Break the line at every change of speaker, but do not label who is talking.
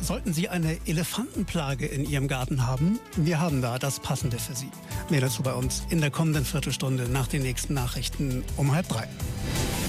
Sollten Sie eine Elefantenplage in Ihrem Garten haben, wir haben da das Passende für Sie. Mehr dazu bei uns in der kommenden Viertelstunde nach den nächsten Nachrichten um 2:30.